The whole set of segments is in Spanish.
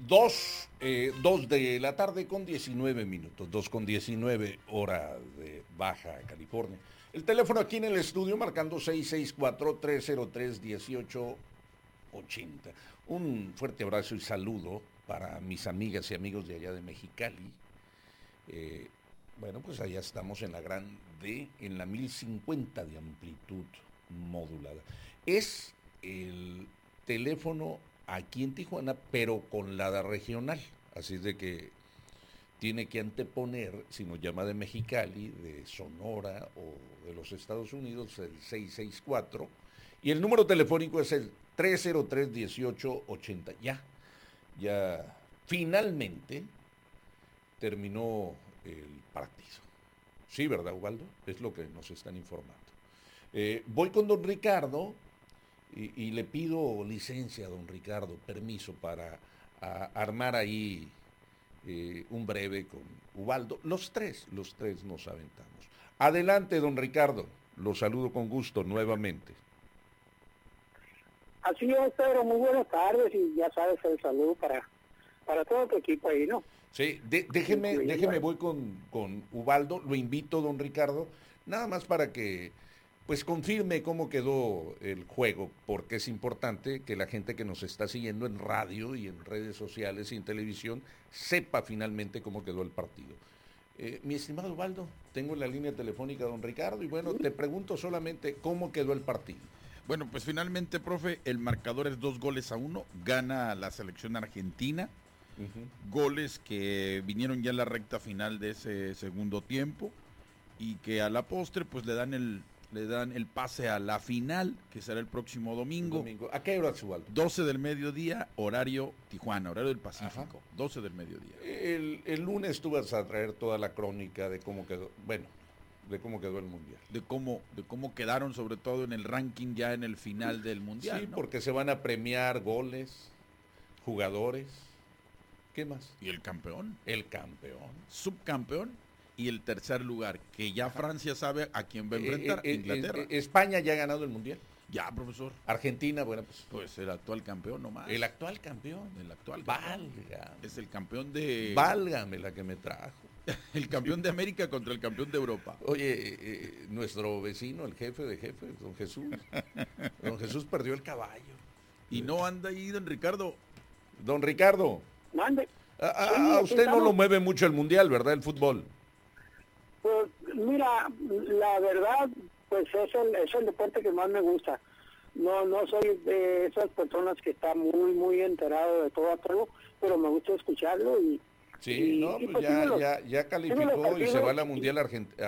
2 de la tarde con 19 minutos, 2 con 19 hora de Baja California. El teléfono aquí en el estudio marcando 664-303-1880. Un fuerte abrazo y saludo para mis amigas y amigos de allá de Mexicali. Bueno, pues allá estamos en la gran D, en la 1050 de amplitud modulada. Es el teléfono aquí en Tijuana, pero con la regional. Así es de que tiene que anteponer, si nos llama de Mexicali, de Sonora o de los Estados Unidos, el 664. Y el número telefónico es el 303-1880. Ya finalmente terminó el partido. Sí, ¿verdad, Ubaldo? Es lo que nos están informando. Voy con don Ricardo y le pido licencia a don Ricardo, permiso para armar ahí un breve con Ubaldo. Los tres nos aventamos. Adelante, don Ricardo. Lo saludo con gusto nuevamente. Así es, Pedro, muy buenas tardes y ya sabes el saludo para todo tu equipo ahí, ¿no? Sí, déjeme voy con Ubaldo, lo invito, don Ricardo, nada más para que pues confirme cómo quedó el juego, porque es importante que la gente que nos está siguiendo en radio y en redes sociales y en televisión sepa finalmente cómo quedó el partido. Mi estimado Ubaldo, tengo en la línea telefónica a don Ricardo y bueno, te pregunto solamente cómo quedó el partido. Bueno, pues finalmente, profe, el marcador es 2-1, gana la selección argentina. Goles que vinieron ya en la recta final de ese segundo tiempo y que a la postre pues le dan el pase a la final, que será el próximo domingo. ¿A qué hora, Ubaldo? 12 del mediodía, horario Tijuana, horario del Pacífico. Ajá. 12 del mediodía. El lunes tú vas a traer toda la crónica de cómo quedó, de cómo quedó el Mundial. De cómo quedaron, sobre todo en el ranking ya en el final del Mundial. Sí, ¿no? porque se van a premiar goles, jugadores. ¿Qué más? Y el campeón. El campeón. Subcampeón y el tercer lugar, que ya Francia sabe a quién va a enfrentar, Inglaterra. España ya ha ganado el Mundial. Ya, profesor. Argentina, bueno, pues el actual campeón nomás. El actual campeón. Válgame. Es el campeón de... Válgame la que me trajo. El campeón de América contra el campeón de Europa. Oye, nuestro vecino, el jefe de jefes, don Jesús. Don Jesús perdió el caballo. Y no anda ahí, don Ricardo. Don Ricardo. Mande. A usted no lo mueve mucho el Mundial, ¿verdad? El fútbol. Pues mira, la verdad, pues es el deporte que más me gusta. No soy de esas personas que está muy enterado de todo a todo, pero me gusta escucharlo y... Sí, pues ya calificó y se va a la Mundial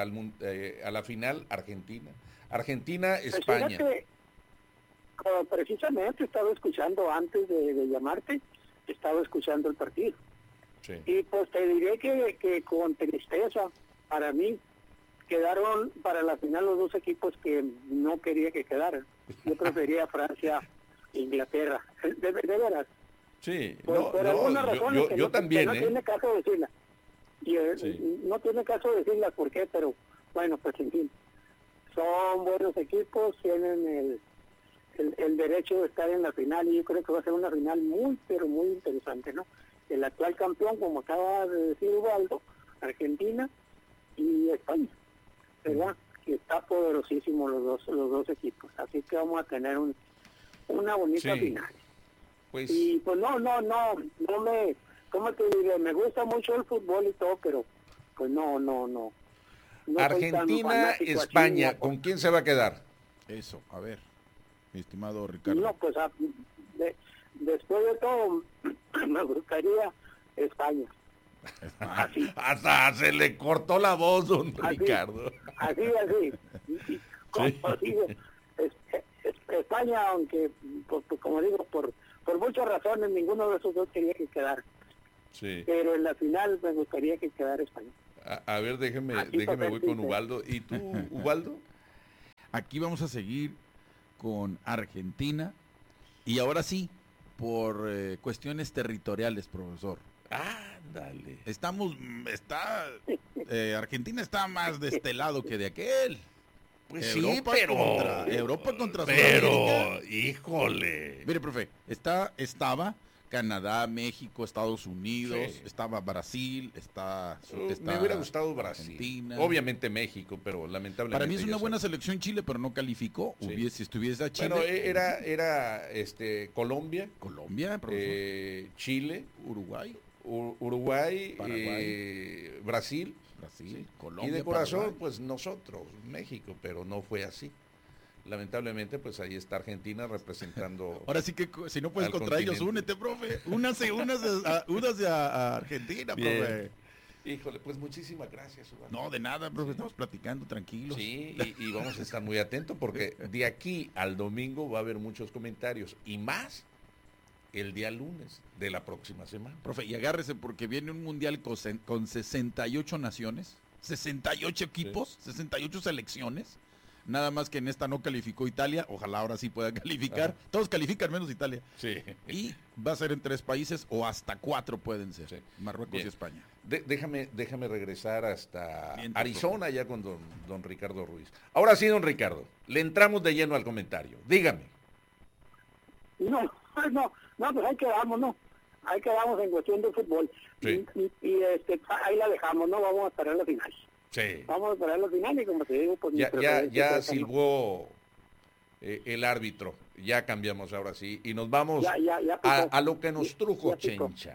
a la final Argentina. España. Pues precisamente estaba escuchando antes de llamarte, estaba escuchando el partido. Sí. Y pues te diré que con tristeza, para mí, quedaron para la final los dos equipos que no quería que quedaran. Yo prefería Francia e Inglaterra, de veras. Sí, por alguna razón yo también, no tiene caso decirla. Y sí. No tiene caso decirla por qué, pero bueno, pues en fin. Son buenos equipos, tienen el derecho de estar en la final y yo creo que va a ser una final pero muy interesante, ¿no? El actual campeón, como acaba de decir Ubaldo, Argentina y España, ¿verdad? Que está poderosísimo los dos equipos, así que vamos a tener una bonita final. Pues... Y pues no me, ¿cómo te diré? Me gusta mucho el fútbol y todo, pero pues no Argentina, España, ¿con quién se va a quedar? Eso, a ver, mi estimado Ricardo. No, pues después de todo, me gustaría España. Así. Hasta se le cortó la voz, don Ricardo. Así. España, aunque, como digo, por muchas razones, ninguno de esos dos quería que quedara. Sí. Pero en la final me gustaría que quedara España. A ver, déjeme voy con Ubaldo. ¿Y tú, Ubaldo? Aquí vamos a seguir con Argentina. Y ahora sí, por cuestiones territoriales, profesor. Ándale. Argentina está más de este lado que de aquel. Pues Europa sí, Europa contra Pero, Sudamérica. híjole. Mire, profe, estaba Canadá, México, Estados Unidos, Sí. estaba Brasil, está Me hubiera gustado Brasil. Argentina. Obviamente México, pero lamentablemente. Para mí es ya una buena sabes. selección Chile, pero no calificó. Sí. Si estuviese a Chile. Bueno, era Colombia, Colombia, profesor. Chile, Uruguay, Uruguay, Paraguay. Brasil. Brasil, Sí. Colombia. Y de corazón, Paraguay. pues nosotros, México, pero no fue así. Lamentablemente, pues ahí está Argentina representando. Ahora sí que si no puedes Al contra ellos, continente. únete, profe. Únase a Argentina, Bien. profe. Híjole, pues muchísimas gracias, Ubaldo. No, de nada, profe. Estamos platicando tranquilos. Sí, y vamos a estar muy atentos porque de aquí al domingo va a haber muchos comentarios y más el día lunes de la próxima semana. Profe, y agárrese porque viene un mundial con 68 naciones, 68 equipos, 68 selecciones. Nada más que en esta no calificó Italia. Ojalá ahora sí pueda calificar. Ajá. Todos califican menos Italia. Sí. Y va a ser en 3 países o hasta 4 pueden ser. Sí. Marruecos Bien. y España. Déjame regresar hasta Bien, Arizona ya con don Ricardo Ruiz. Ahora sí, don Ricardo, le entramos de lleno al comentario. Dígame. No, pues ahí quedamos, ¿no? Ahí quedamos en cuestión de fútbol. Sí. Y ahí la dejamos, ¿no? Vamos a esperar la final. Sí. Vamos a esperar la final y como te digo, pues... mi Ya preferencia es esa, ¿no? silbó el árbitro. Ya cambiamos ahora sí. Y nos vamos Ya a lo que nos trujo, ya picó. Chencha.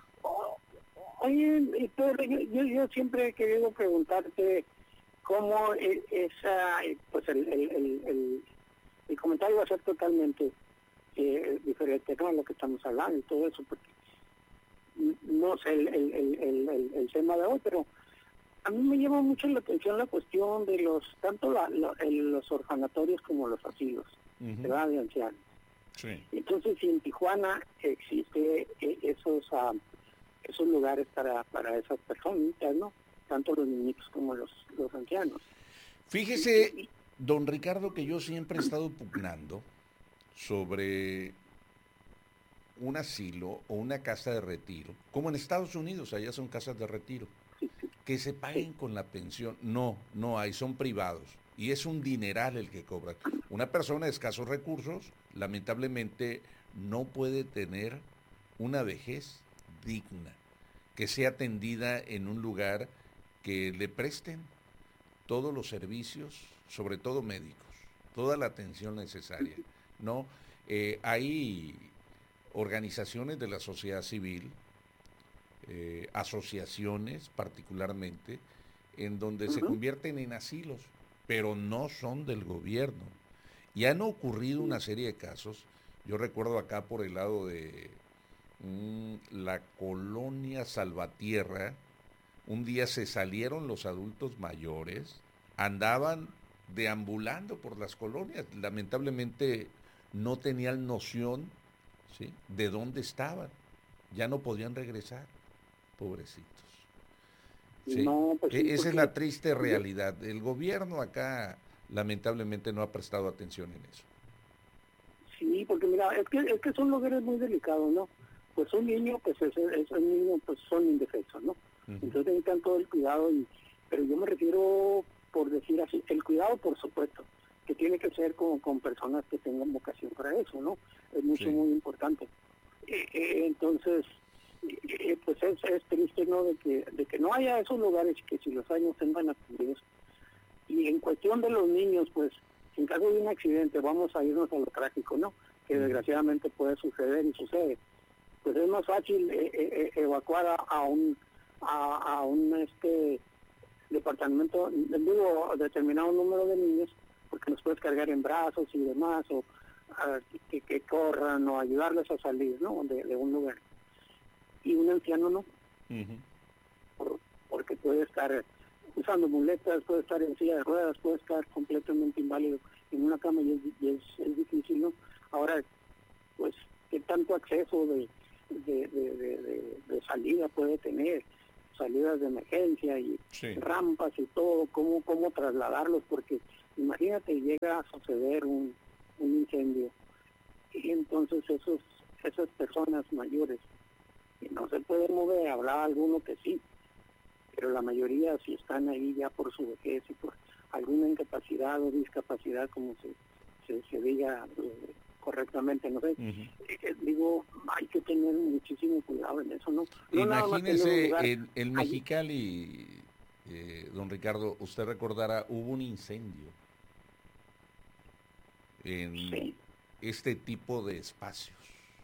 Oye, Pedro, yo siempre he querido preguntarte cómo pues el comentario va a ser totalmente diferente, ¿no? A lo que estamos hablando y todo eso, porque no sé el tema de hoy, pero a mí me llama mucho la atención la cuestión de tanto los orfanatorios como los asilos, Ujú. ¿verdad? De ancianos. Sí. Entonces, si en Tijuana existe esos lugares para esas personitas, ¿no? Tanto los niñitos como los ancianos. Fíjese, don Ricardo, que yo siempre he estado pugnando sobre un asilo o una casa de retiro, como en Estados Unidos, allá son casas de retiro, Sí, sí. que se paguen con la pensión. No hay, son privados. Y es un dineral el que cobran. Una persona de escasos recursos, lamentablemente, no puede tener una vejez digna, que sea atendida en un lugar que le presten todos los servicios, sobre todo médicos, toda la atención necesaria, ¿no? Hay organizaciones de la sociedad civil, asociaciones particularmente, en donde se convierten en asilos, pero no son del gobierno. Y han ocurrido una serie de casos. Yo recuerdo acá por el lado de la colonia Salvatierra, un día se salieron los adultos mayores, andaban deambulando por las colonias, lamentablemente no tenían noción, ¿sí?, de dónde estaban, ya no podían regresar, pobrecitos. Sí. No, pues sí, Esa es porque- la triste realidad. El gobierno acá lamentablemente no ha prestado atención en eso. Sí, porque mira, es que son lugares muy delicados, ¿no? Pues un niño, pues esos niños pues son indefensos, ¿no? Ujú. Entonces necesitan todo el cuidado, pero yo me refiero, por decir así, el cuidado, por supuesto, que tiene que ser con personas que tengan vocación para eso, ¿no? Es mucho, Sí. muy importante. Entonces, pues es triste, ¿no? De que no haya esos lugares, que si los años tengan atendidos. Y en cuestión de los niños, pues, en caso de un accidente, vamos a irnos a lo trágico, ¿no? Que desgraciadamente puede suceder y sucede. Pues es más fácil evacuar a un departamento, digo, determinado número de niños, porque los puedes cargar en brazos y demás, o que corran, o ayudarles a salir, ¿no? De un lugar. Y un anciano no, Ujú. porque puede estar usando muletas, puede estar en silla de ruedas, puede estar completamente inválido en una cama, y es difícil, ¿no? Ahora, pues, ¿qué tanto acceso de salida puede tener? Salidas de emergencia y Sí. rampas y todo, cómo trasladarlos, porque imagínate, llega a suceder un incendio, y entonces esas personas mayores que no se pueden mover, habrá alguno que sí, pero la mayoría, si están ahí ya por su vejez y por alguna incapacidad o discapacidad, como se diga correctamente, no sé, Ujú. digo, hay que tener muchísimo cuidado en eso, ¿no? No nada más tener un Imagínese, lugar en Mexicali, don Ricardo, usted recordará, hubo un incendio en Sí. este tipo de espacios,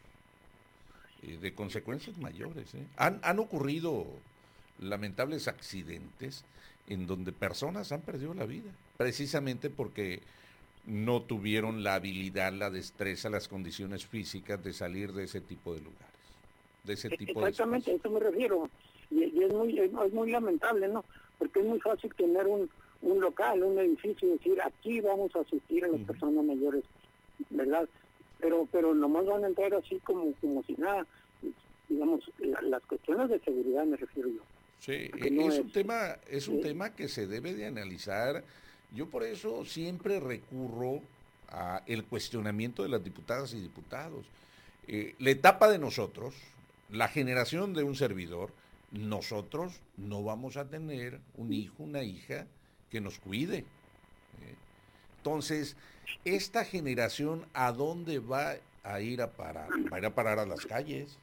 de consecuencias mayores. Han ocurrido lamentables accidentes en donde personas han perdido la vida, precisamente porque no tuvieron la habilidad, la destreza, las condiciones físicas de salir de ese tipo de lugares, de ese tipo Exactamente, a de eso me refiero. Y es muy lamentable, ¿no? Porque es muy fácil tener un local, un edificio, y decir, aquí vamos a asistir a las personas mayores, ¿verdad? Pero nomás van a entrar así como si nada. Digamos, las cuestiones de seguridad me refiero yo. Sí, No es un tema que se debe de analizar. Yo por eso siempre recurro a el cuestionamiento de las diputadas y diputados. La etapa de nosotros, la generación de un servidor, nosotros no vamos a tener un hijo, una hija que nos cuide. Entonces, esta generación, ¿a dónde va a ir a parar? Va a ir a parar a las calles.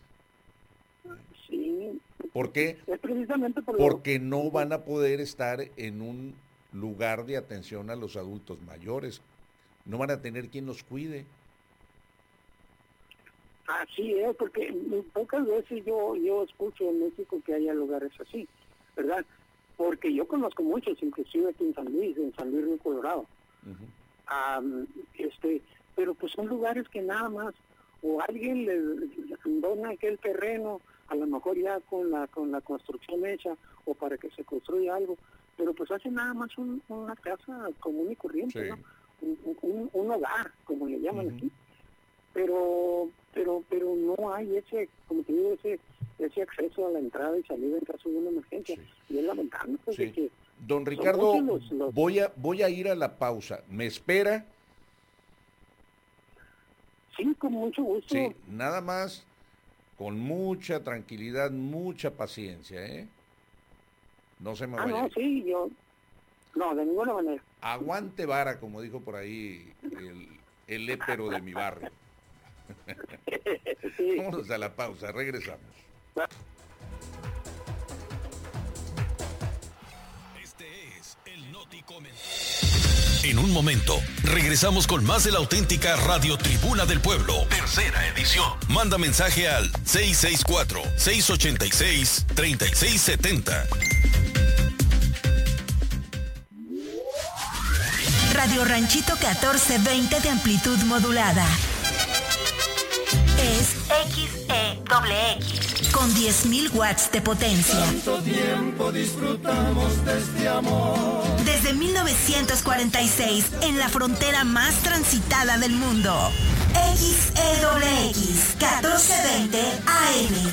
Sí. ¿Por qué? Es precisamente Porque no van a poder estar en un lugar de atención a los adultos mayores. No van a tener quien los cuide. Así es, porque pocas veces yo escucho en México que haya lugares así, ¿verdad? Porque yo conozco muchos, inclusive aquí en San Luis Río Colorado. Pero pues son lugares que nada más, o alguien le dona aquel terreno, a lo mejor ya con la construcción hecha, o para que se construya algo, pero pues hace nada más una casa común y corriente, Sí. ¿no? Un hogar, como le llaman aquí. Pero no hay ese, como te digo, ese acceso a la entrada y salida en caso de una emergencia. Sí. Y es lamentable, pues, Sí. de que Don Ricardo, muchos los- voy a ir a la pausa. ¿Me espera? sí, con mucho gusto. Sí, nada más con mucha tranquilidad, mucha paciencia, ¿eh? No se me vaya. No, sí, no, de ninguna manera. Aguante vara, como dijo por ahí el épero de mi barrio. Sí. Vámonos a la pausa, regresamos. Este es el Noticomentario. En un momento, regresamos con más de la auténtica Radio Tribuna del Pueblo, tercera edición. Manda mensaje al 664-686-3670. Radio Ranchito 1420 de amplitud modulada. Es XEXX con 10.000 watts de potencia. Tanto tiempo disfrutamos de este amor. Desde 1946, en la frontera más transitada del mundo. XEXX 1420 AM.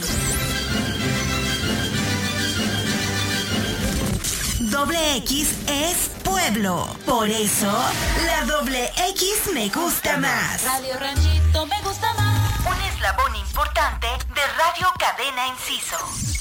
Doble X es pueblo. Por eso, la doble X me gusta más. Radio Ranchito me gusta más. Un eslabón importante de Radio Cadena Inciso.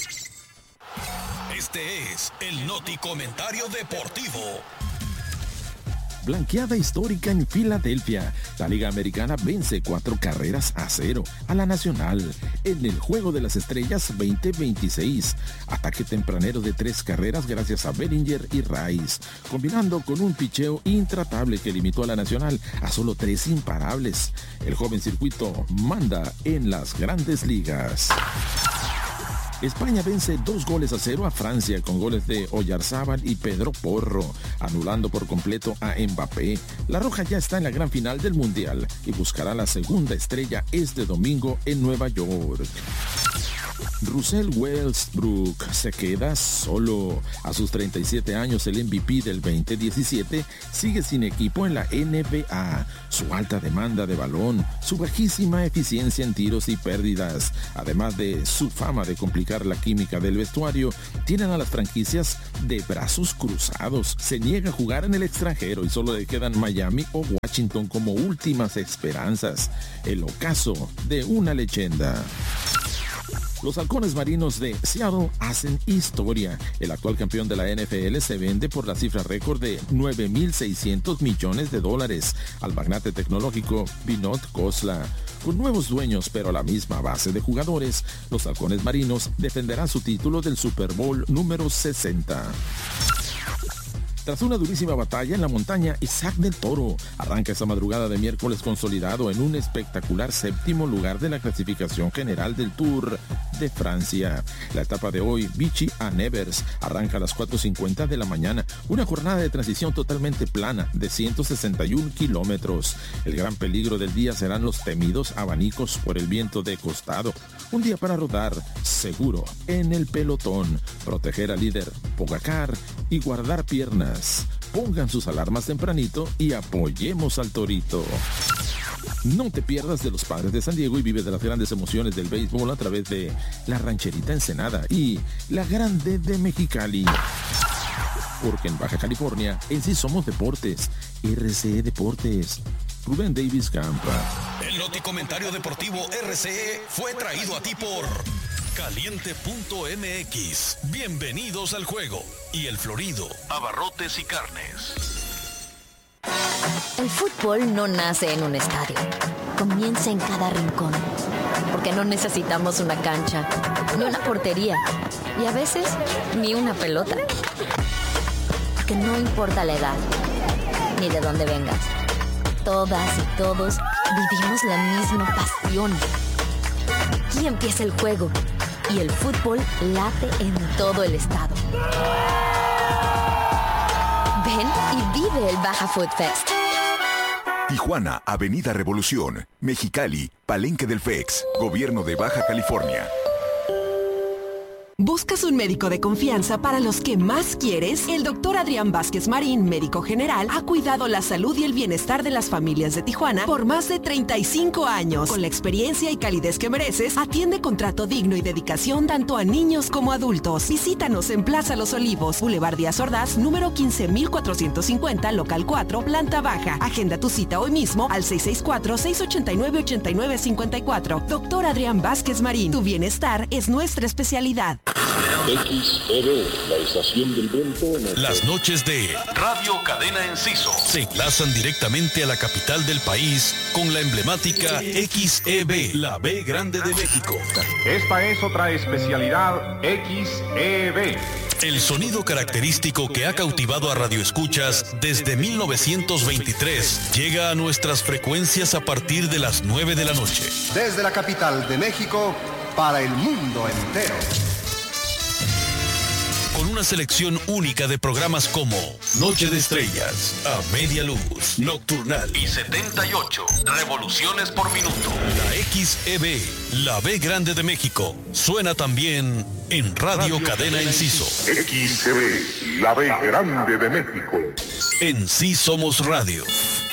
Este es el Noticomentario Deportivo. Blanqueada histórica en Filadelfia. La Liga Americana vence 4-0 a la Nacional en el Juego de las Estrellas 2026. Ataque tempranero de 3 carreras gracias a Bellinger y Rice, combinando con un picheo intratable que limitó a la Nacional a solo 3 imparables. El joven circuito manda en las grandes ligas. España vence 2-0 a Francia con goles de Oyarzábal y Pedro Porro, anulando por completo a Mbappé. La Roja ya está en la gran final del Mundial y buscará la segunda estrella este domingo en Nueva York. Russell Westbrook se queda solo. A sus 37 años, el MVP del 2017 sigue sin equipo en la NBA. Su alta demanda de balón, su bajísima eficiencia en tiros y pérdidas, además de su fama de complicar la química del vestuario, tienen a las franquicias de brazos cruzados. Se niega a jugar en el extranjero y solo le quedan Miami o Washington como últimas esperanzas. El ocaso de una leyenda. Los halcones marinos de Seattle hacen historia. El actual campeón de la NFL se vende por la cifra récord de $9.600 millones al magnate tecnológico Vinod Khosla. Con nuevos dueños pero a la misma base de jugadores, los halcones marinos defenderán su título del Super Bowl número 60. Tras una durísima batalla en la montaña, Isaac del Toro arranca esta madrugada de miércoles consolidado en un espectacular 7º lugar de la clasificación general del Tour de Francia. La etapa de hoy, Vichy a Nevers, arranca a las 4:50 de la mañana, una jornada de transición totalmente plana de 161 kilómetros. El gran peligro del día serán los temidos abanicos por el viento de costado. Un día para rodar seguro en el pelotón, proteger al líder Pogacar y guardar piernas. Pongan sus alarmas tempranito y apoyemos al Torito. No te pierdas de los Padres de San Diego y vive de las grandes emociones del béisbol a través de la Rancherita Ensenada y la Grande de Mexicali. Porque en Baja California, en sí somos deportes. RCE Deportes. Rubén Davis Campa. El noticomentario deportivo RCE fue traído a ti por Caliente.mx. Bienvenidos al juego. Y El Florido, abarrotes y carnes. El fútbol no nace en un estadio. Comienza en cada rincón. Porque no necesitamos una cancha, ni una portería, y a veces ni una pelota. Porque no importa la edad, ni de dónde vengas. Todas y todos vivimos la misma pasión. Aquí empieza el juego y el fútbol late en todo el estado. Ven y vive el Baja Food Fest. Tijuana, Avenida Revolución. Mexicali, Palenque del FEX. Gobierno de Baja California. ¿Buscas un médico de confianza para los que más quieres? El doctor Adrián Vázquez Marín, médico general, ha cuidado la salud y el bienestar de las familias de Tijuana por más de 35 años. Con la experiencia y calidez que mereces, atiende con trato digno y dedicación tanto a niños como adultos. Visítanos en Plaza Los Olivos, Boulevard Díaz Ordaz, número 15450, local 4, planta baja. Agenda tu cita hoy mismo al 664-689-8954. Doctor Adrián Vázquez Marín, tu bienestar es nuestra especialidad. XEB, la estación del viento. Las noches de Radio Cadena Enciso se enlazan directamente a la capital del país con la emblemática XEB, la B Grande de México. Esta es otra especialidad XEB. El sonido característico que ha cautivado a radioescuchas desde 1923 llega a nuestras frecuencias a partir de las 9 de la noche. Desde la capital de México para el mundo entero. Con una selección única de programas como Noche de Estrellas, A Media Luz, Nocturnal y 78 revoluciones por minuto. La XEB, la B Grande de México, suena también en Radio Cadena Enciso. XEB, la B Grande de México. En Sí Somos Radio.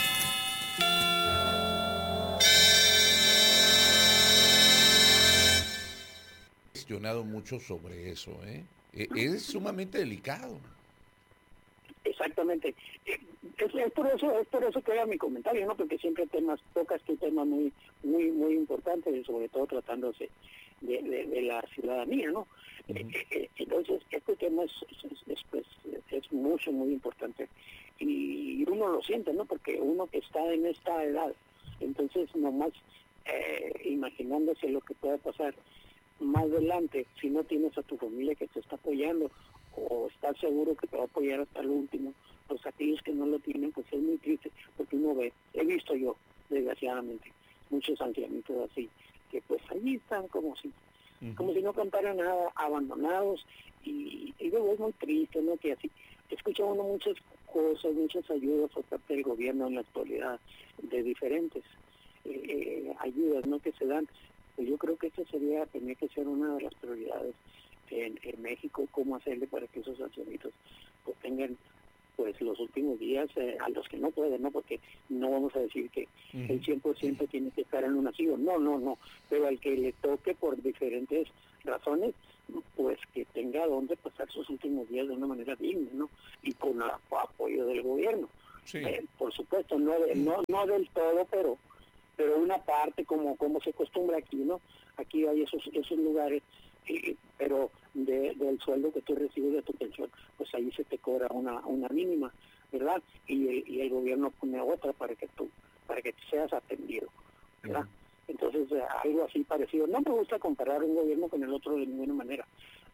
He cuestionado mucho sobre eso, Es sumamente delicado. Exactamente. Es por eso que era mi comentario, ¿no? Porque siempre tocas tu tema muy importante, sobre todo tratándose de la ciudadanía, ¿no? Entonces, este tema es mucho, muy importante. Y uno lo siente, ¿no? Porque uno que está en esta edad, entonces nomás imaginándose lo que pueda pasar más adelante, si no tienes a tu familia que te está apoyando o estás seguro que te va a apoyar hasta el último, pues aquellos que no lo tienen, pues es muy triste, porque uno ve, he visto yo, desgraciadamente, muchos ancianitos así, que pues allí están como si no cantaran nada, abandonados, y luego es muy triste, ¿no? Que así, escucha uno muchas cosas, muchas ayudas por parte del gobierno en la actualidad, de diferentes ayudas, ¿no? Que se dan. Pues yo creo que eso tenía que ser una de las prioridades en México, cómo hacerle para que esos ancianitos pues tengan pues los últimos días, a los que no pueden, ¿no? Porque no vamos a decir que el 100% tiene que estar en un asilo, no, pero al que le toque por diferentes razones, pues que tenga donde pasar sus últimos días de una manera digna, ¿no? Y con apoyo del gobierno. Sí. Por supuesto, no del todo, pero pero una parte como se acostumbra aquí, ¿no? Aquí hay esos lugares, pero del sueldo que tú recibes de tu pensión, pues ahí se te cobra una mínima, ¿verdad? Y el gobierno pone otra para que seas atendido, ¿verdad? Entonces, algo así parecido. No me gusta comparar un gobierno con el otro de ninguna manera,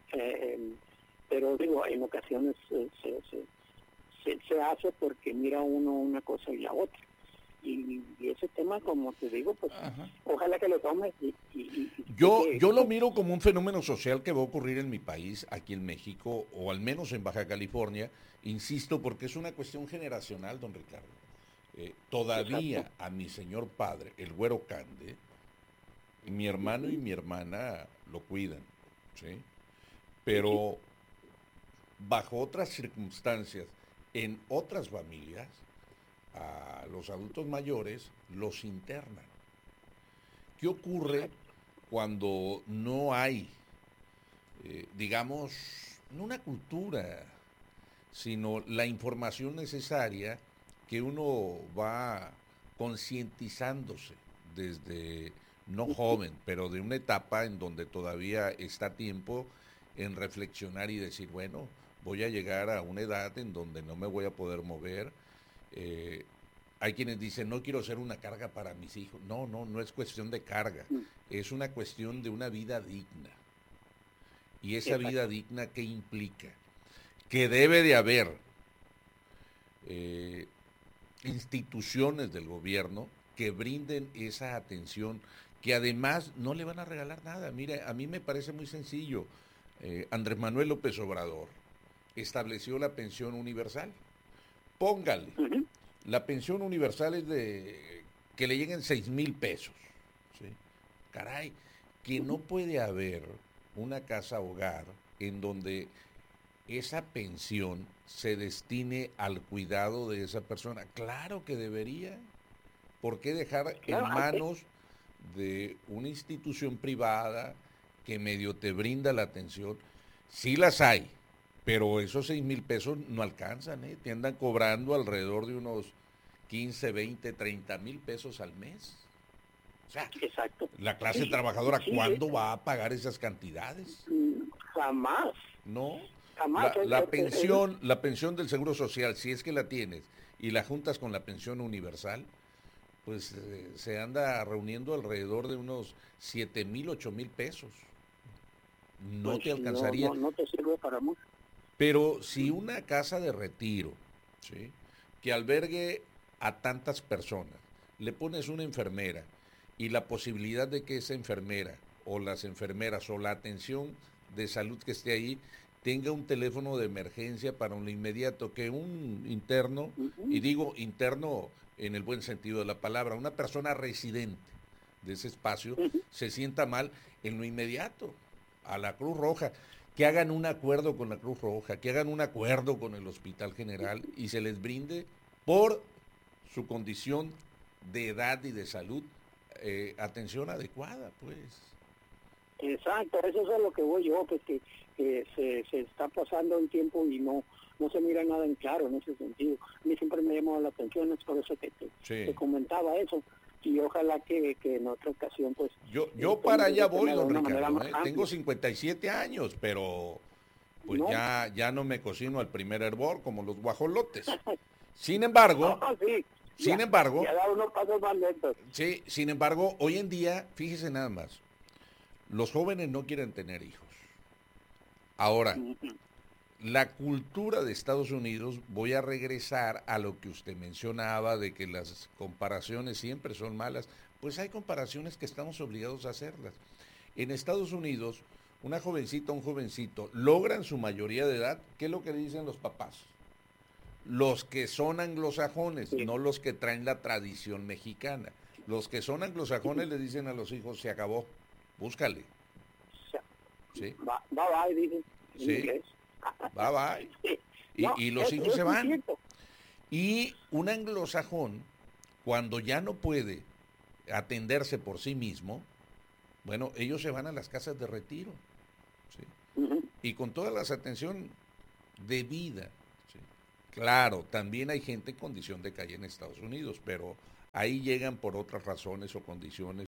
pero digo, en ocasiones se hace porque mira uno una cosa y la otra. Y ese tema, como te digo, pues ojalá que lo tomes. Yo lo miro como un fenómeno social que va a ocurrir en mi país, aquí en México, o al menos en Baja California, insisto, porque es una cuestión generacional, don Ricardo. Todavía Exacto. a mi señor padre, el Güero Cande, mi hermano y mi hermana lo cuidan, ¿sí? Pero bajo otras circunstancias, en otras familias, a los adultos mayores los internan. ¿Qué ocurre cuando no hay, digamos, no una cultura, sino la información necesaria que uno va concientizándose desde no joven, pero de una etapa en donde todavía está tiempo en reflexionar y decir, bueno, voy a llegar a una edad en donde no me voy a poder mover? Hay quienes dicen, no quiero ser una carga para mis hijos. No es cuestión de carga, es una cuestión de una vida digna. Y esa vida digna, ¿qué implica? Que debe de haber instituciones del gobierno que brinden esa atención, que además no le van a regalar nada. Mire, a mí me parece muy sencillo. Andrés Manuel López Obrador estableció la pensión universal. Póngale, la pensión universal es de que le lleguen 6,000 pesos. ¿Sí? Caray, que no puede haber una casa hogar en donde esa pensión se destine al cuidado de esa persona. Claro que debería. ¿Por qué dejar en manos de una institución privada que medio te brinda la atención? Sí las hay, pero esos 6,000 pesos no alcanzan, ¿eh? Te andan cobrando alrededor de unos 15, 20, 30,000 pesos al mes. O sea, la clase trabajadora, ¿cuándo va a pagar esas cantidades? Jamás. No. Jamás. La pensión del Seguro Social, si es que la tienes, y la juntas con la pensión universal, pues se anda reuniendo alrededor de unos 7,000, 8,000 pesos. No pues te alcanzaría. No te sirve para mucho. Pero si una casa de retiro, ¿sí?, que albergue a tantas personas, le pones una enfermera y la posibilidad de que esa enfermera o las enfermeras o la atención de salud que esté ahí tenga un teléfono de emergencia para un inmediato, que un interno, y digo interno en el buen sentido de la palabra, una persona residente de ese espacio, se sienta mal en lo inmediato, a la Cruz Roja, que hagan un acuerdo con la Cruz Roja, que hagan un acuerdo con el Hospital General y se les brinde por su condición de edad y de salud atención adecuada, pues. Exacto, eso es a lo que voy yo, pues que se está pasando el tiempo y no se mira nada en claro en ese sentido. A mí siempre me llamó la atención, es por eso que te comentaba eso, y ojalá que en otra ocasión, pues... Yo para allá voy, don Ricardo, tengo 57 años, pero pues no. ya no me cocino al primer hervor como los guajolotes. Sin embargo... Sin embargo, ya da unos pasos más lentos. Sí, sin embargo, hoy en día, fíjese nada más, los jóvenes no quieren tener hijos. Ahora, la cultura de Estados Unidos, voy a regresar a lo que usted mencionaba, de que las comparaciones siempre son malas, pues hay comparaciones que estamos obligados a hacerlas. En Estados Unidos, una jovencita o un jovencito logran su mayoría de edad, ¿qué es lo que dicen los papás? Los que son anglosajones, no los que traen la tradición mexicana. Los que son anglosajones le dicen a los hijos, se acabó, búscale. ¿Sí? Bye, dicen en inglés. Bye. Sí. Y los hijos se van. Cierto. Y un anglosajón, cuando ya no puede atenderse por sí mismo, bueno, ellos se van a las casas de retiro. ¿Sí? Y con todas las atención debida. Claro, también hay gente en condición de calle en Estados Unidos, pero ahí llegan por otras razones o condiciones.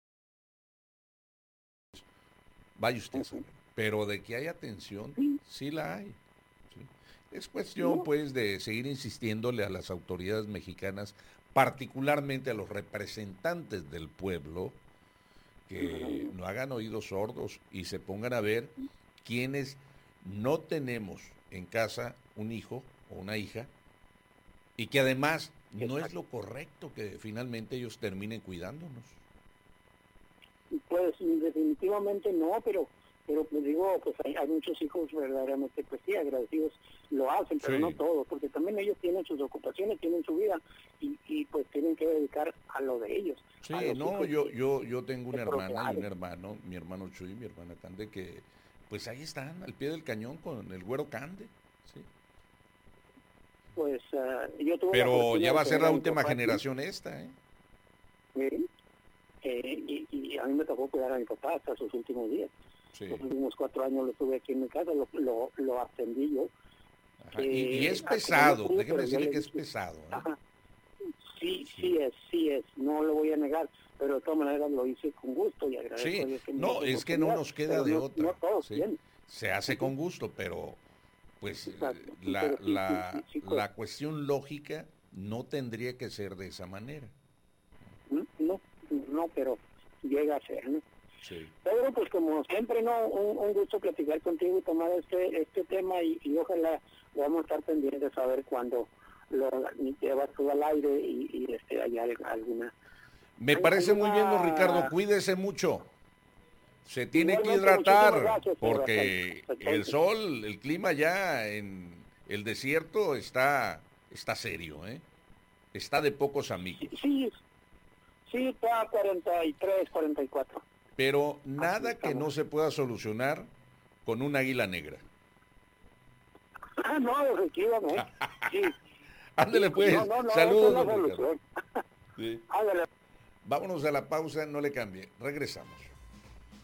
Vaya usted a saber. Pero de que haya tensión, sí la hay. ¿Sí? Es cuestión, pues, de seguir insistiéndole a las autoridades mexicanas, particularmente a los representantes del pueblo, que no hagan oídos sordos y se pongan a ver quienes no tenemos en casa un hijo o una hija, y que además no es lo correcto que finalmente ellos terminen cuidándonos. Pues definitivamente no, pero pues digo, pues hay muchos hijos verdaderamente, pues sí, agradecidos lo hacen, pero Sí. no todos, porque también ellos tienen sus ocupaciones, tienen su vida, y pues tienen que dedicar a lo de ellos. Sí, a los no, hijos yo tengo una que hermana y procrearon. un hermano, mi hermano Chuy, mi hermana Cande, que pues ahí están, al pie del cañón con el güero Cande, ¿sí? Pues yo tuve la Pero fortuna ya va a de ser tener la a mi última papá aquí. generación esta, ¿eh? Sí. Y a mí me tocó cuidar a mi papá hasta sus últimos días. Sí. Los últimos 4 años lo tuve aquí en mi casa, lo atendí yo. Ajá, y es como pesado, no pude, déjeme pero yo decirle le que es dije, pesado, ¿eh? ajá, sí es, no lo voy a negar, pero de todas maneras lo hice con gusto y agradezco a Sí, Dios que me no, dio es que no oportunidad, nos queda pero de no, otra. no todos ¿sí? tienen. Se hace con gusto, pero pues Exacto, la, pero sí, la, sí, pues. la cuestión lógica no tendría que ser de esa manera. No, pero llega a ser, ¿no? Sí. Pedro, pues como siempre, ¿no? Un gusto platicar contigo y tomar este tema y ojalá vamos a estar pendientes de saber cuándo lo llevas tú al aire y hay alguna... Me parece muy bien, don Ricardo, cuídese mucho. Se tiene que Igualmente, muchísimas hidratar gracias, porque Sebastián. el sol, el clima ya en el desierto está serio, ¿eh? Está de pocos amigos. Sí, está 43, 44. Pero nada que no se pueda solucionar con un águila negra. Ah, no, efectivamente. Sí. Ándale pues, No, saludos, esa es la don Ricardo. solución. Sí. Ándale. Vámonos a la pausa, no le cambie, regresamos.